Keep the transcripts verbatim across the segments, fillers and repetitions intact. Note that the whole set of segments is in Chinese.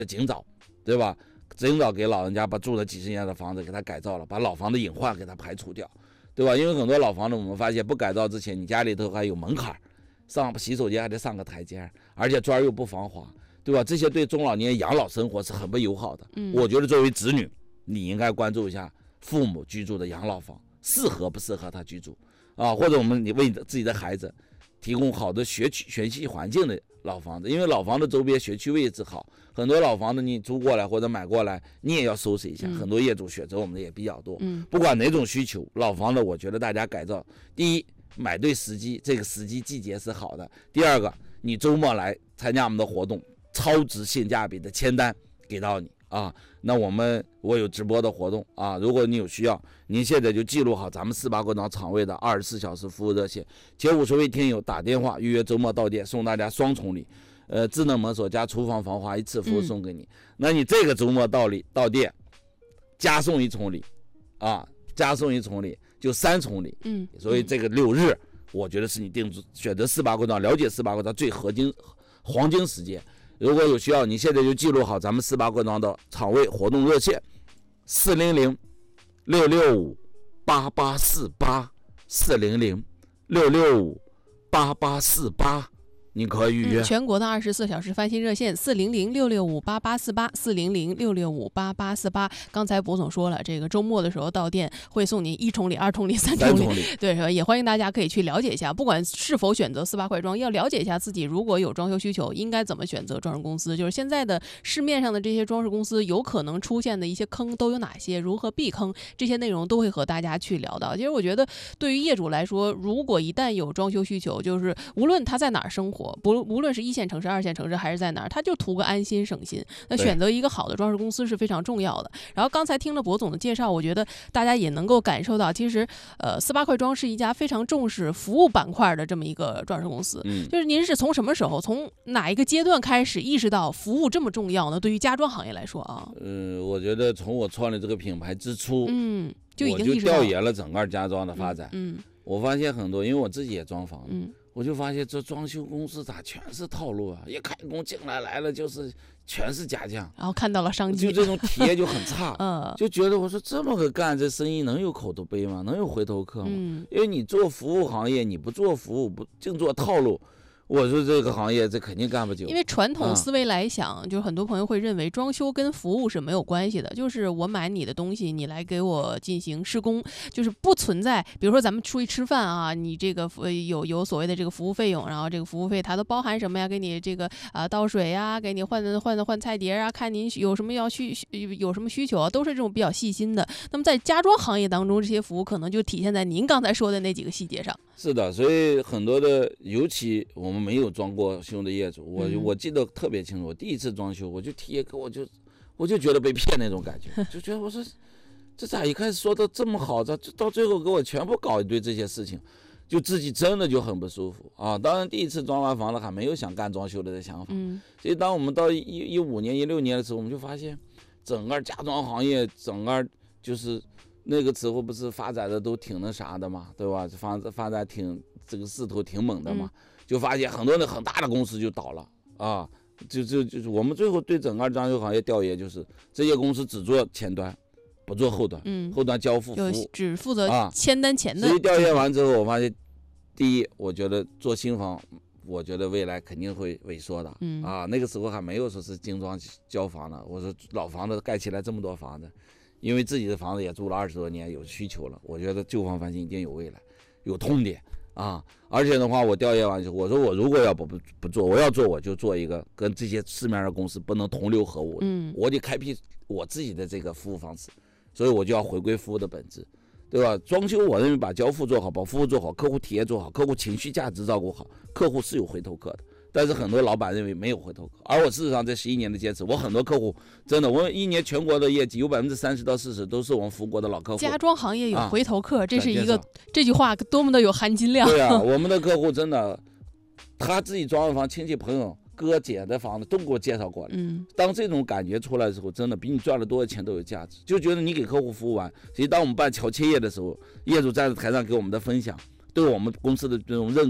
尽早，对吧？尽早给老人家把住了几十年的房子给他改造了，把老房的隐患给他排除掉，对吧？因为很多老房子我们发现不改造之前，你家里头还有门槛，上洗手间还得上个台阶，而且砖又不防滑，对吧？这些对中老年养老生活是很不友好的。 嗯， 我觉得作为子女，你应该关注一下父母居住的养老房适合不适合他居住啊，或者我们你为自己的孩子提供好的学区学习环境的老房子，因为老房子周边学区位置好，很多老房子你租过来或者买过来，你也要收拾一下。嗯、很多业主选择我们的也比较多。嗯，不管哪种需求，老房子我觉得大家改造，第一买对时机，这个时机季节是好的；第二个，你周末来参加我们的活动，超值性价比的签单给到你啊。那我们我有直播的活动啊，如果你有需要，您现在就记录好咱们四八广场场位的二十四小时服务热线，前五十位听友打电话预约周末到店，送大家双重礼，呃，智能门锁加厨房防滑一次服务送给你。嗯、那你这个周末到礼到店，加送一重礼，啊，加送一重礼就三重礼。嗯，所以这个六日，我觉得是你定选择四八广场、了解四八广场最核心黄金时间。如果有需要，你现在就记录好咱们四八广场的场位活动热线：四零零六六五八八四八，四零零六六五八八四八。你可以预约、 嗯、全国的二十四小时翻新热线四零零六六五八八四八，四零零六六五八八四八。刚才博总说了，这个周末的时候到店会送你一重礼、二重礼、三重礼，对，也欢迎大家可以去了解一下。不管是否选择四八快装，要了解一下自己如果有装修需求，应该怎么选择装饰公司。就是现在的市面上的这些装饰公司有可能出现的一些坑都有哪些，如何避坑，这些内容都会和大家去聊到。其实我觉得，对于业主来说，如果一旦有装修需求，就是无论他在哪儿生活。不，无论是一线城市、二线城市还是在哪儿，他就图个安心省心。那选择一个好的装饰公司是非常重要的。然后刚才听了博总的介绍，我觉得大家也能够感受到，其实呃，四八快装是一家非常重视服务板块的这么一个装饰公司。嗯，就是您是从什么时候、从哪一个阶段开始意识到服务这么重要呢？对于家装行业来说啊， 嗯，我觉得从我创立这个品牌之初， 嗯，就已经我就调研了整个家装的发展。 嗯，嗯我发现很多，因为我自己也装房， 嗯。 我就发现这装修公司咋全是套路啊！一开工进来来了就是全是假象， 然后看到了商机， 就这种体验就很差。 嗯， 就觉得我说这么个干，这生意能有口头碑吗？能有回头客吗？嗯，因为你做服务行业，你不做服务，不净做套路。我说这个行业这肯定干不久， 因为传统思维来想， 啊、 就是很多朋友会认为装修跟服务是没有关系的，就是我买你的东西，你来给我进行施工，就是不存在。比如说咱们出去吃饭啊，你这个呃有有所谓的这个服务费用，然后这个服务费它都包含什么呀？给你这个啊、呃、倒水呀，给你换换换菜碟啊，看您有什么要需有什么需求啊，都是这种比较细心的。那么在家装行业当中，这些服务可能就体现在您刚才说的那几个细节上。 是的，所以很多的，尤其我们没有装过修的业主，我、嗯、我记得特别清楚。我第一次装修，我就提一个，我就我就觉得被骗那种感觉，就觉得我说这咋一开始说的这么好，这到最后给我全部搞一堆这些事情，就自己真的就很不舒服啊。当然第一次装完房子还没有想干装修的这想法，嗯，所以当我们到一一五年、一六年的时候，我们就发现整个家装行业整个就是。那个时候不是发展的都挺那啥的嘛，对吧？发发展挺这个势头挺猛的嘛，嗯、就发现很多的很大的公司就倒了啊，就就就是我们最后对整个装修行业调研，就是这些公司只做前端，不做后端，嗯，后端交付服务只负责签单前的。 所以调研完之后，我发现，第一，我觉得做新房，我觉得未来肯定会萎缩的，嗯啊，那个时候还没有说是精装交房呢，我说老房子盖起来这么多房子。因为自己的房子也住了二十多年，有需求了，我觉得旧房翻新一定有未来，有痛点啊！而且的话，我调研完之后，我说我如果要不不不做，我要做我就做一个跟这些市面上的公司不能同流合污的，嗯，我得开辟我自己的这个服务方式，所以我就要回归服务的本质，对吧？装修我认为把交付做好，把服务做好，客户体验做好，客户情绪价值照顾好，客户是有回头客的。但是很多老板认为没有回头客，而我事实上这十一年的坚持，我很多客户真的，我一年全国的业绩有百分之三十到四十都是我们服务过的老客户。 家装行业有回头客，啊、这是一个这句话多么的有含金量。 对啊，我们的客户真的，他自己装完房，亲戚朋友哥姐的房子都给我介绍过来。嗯，当这种感觉出来的时候，真的比你赚了多少钱都有价值，就觉得你给客户服务完。其实当我们办乔迁业的时候，业主站在台上给我们的分享，对我们公司的这种认可。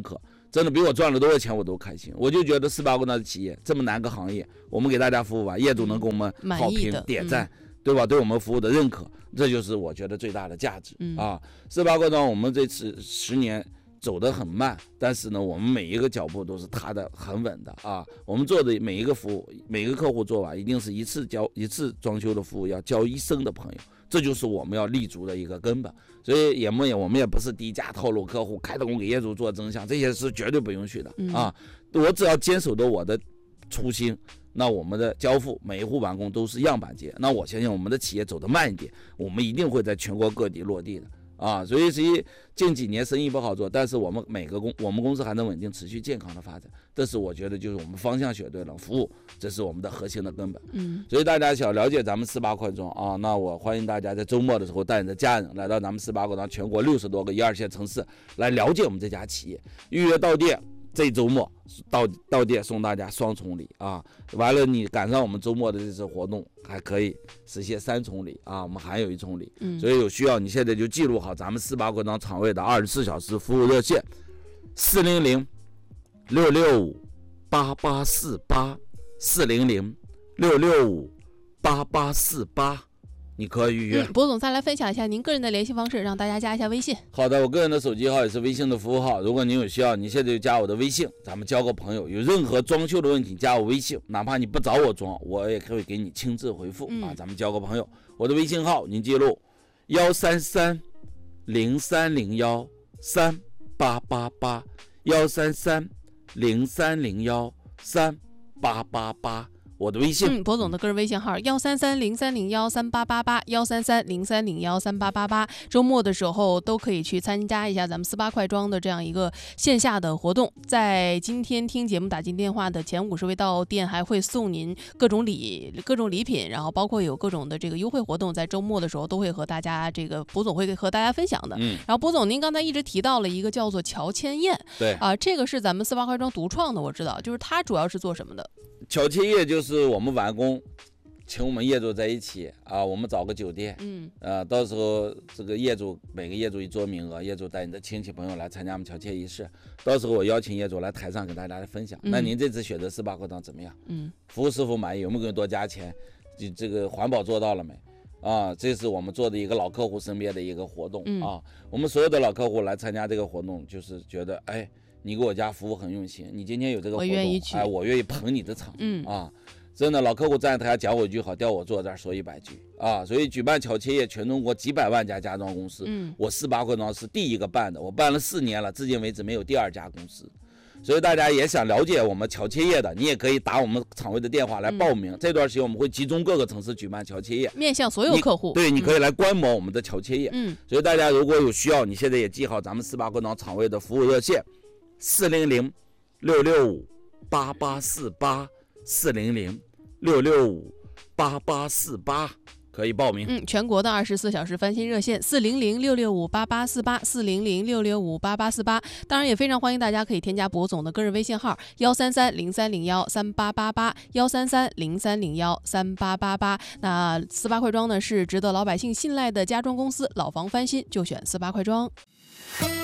真的比我赚了多少钱我都开心。我就觉得四八快装的企业这么难个行业，我们给大家服务吧，业主能给我们好评点赞，嗯、对吧？对我们服务的认可，这就是我觉得最大的价值、嗯、啊。四八快装我们这次十年走得很慢，但是呢，我们每一个脚步都是踏得很稳的啊。我们做的每一个服务，每个客户做完，一定是一次交一次装修的服务，要交一生的朋友。这就是我们要立足的一个根本，所以也没有我们也不是低价套路客户，开动给业主做增项，这些是绝对不允许的、嗯、啊！我只要坚守着我的初心，那我们的交付每一户完工都是样板间。那我相信我们的企业走得慢一点，我们一定会在全国各地落地的啊！所以实际近几年生意不好做，但是我们每个公我们公司还能稳定持续健康的发展，这是我觉得就是我们方向选对了，服务这是我们的核心的根本。嗯，所以大家想了解咱们四八快装啊，那我欢迎大家在周末的时候带你的家人来到咱们四八快装全国六十多个一二线城市来了解我们这家企业，预约到店。这周末到到店送大家双重礼啊！完了，你赶上我们周末的这次活动，还可以实现三重礼啊！我们还有一重礼，嗯、所以有需要你现在就记录好咱们四八快装厂位的二十四小时服务热线：四零零六六五八八四八，四零零六六五八八四八。你可以预约。 嗯，博总再来分享一下您个人的联系方式，让大家加一下微信。 好的，我个人的手机号也是微信的服务号，如果您有需要，你现在就加我的微信，咱们交个朋友。有任何装修的问题，加我微信，哪怕你不找我装，我也可以给你亲自回复、嗯、啊。咱们交个朋友，我的微信号您记录：幺三三零三零幺三八八八，幺三三零三零幺三八八八。我的微信， 嗯，博总的个人微信号幺三三零三零幺三八八八，幺三三零三零幺三八八八。周末的时候都可以去参加一下咱们四八快装的这样一个线下的活动。在今天听节目打进电话的前五十位到店，还会送您各种礼、各种礼品，然后包括有各种的这个优惠活动，在周末的时候都会和大家这个博总会和大家分享的。嗯，然后博总，您刚才一直提到了一个叫做乔千燕， 对啊，这个是咱们四八快装独创的，我知道，就是它主要是做什么的？ 乔千叶就是我们完工，请我们业主在一起啊，我们找个酒店，嗯，呃，到时候这个业主每个业主一桌名额，业主带你的亲戚朋友来参加我们乔千仪式，到时候我邀请业主来台上给大家来分享。嗯、那您这次选择四八快装怎么样？嗯，服务是否满意？有没有给你多加钱？这这个环保做到了没？啊，这是我们做的一个老客户身边的一个活动、嗯、啊，我们所有的老客户来参加这个活动，就是觉得哎。你给我家服务很用心，你今天有这个活动， 我愿意去， 哎，我愿意捧你的场，嗯啊，真的老客户站台讲我一句好，调我坐这儿说一百句啊，所以举办乔千叶全中国几百万家家装公司，嗯，我四八快装是第一个办的，我办了四年了，至今为止没有第二家公司，所以大家也想了解我们乔千叶的，你也可以打我们厂位的电话来报名。嗯、这段时间我们会集中各个城市举办乔千叶， 面向所有客户， 对，你可以来观摩我们的乔千叶，嗯，所以大家如果有需要，你现在也记好咱们四八快装厂位的服务热线。四零零六六五八八四八，四零零六六五八八四八，可以报名。 嗯，全国的二十四小时翻新热线四零零六六五八八四八，四零零六六五八八四八。当然也非常欢迎大家可以添加博总的个人微信号幺三三零三零幺三八八八，幺三三零三零幺三八八八。那四八快装呢是值得老百姓信赖的家装公司，老房翻新就选四八快装。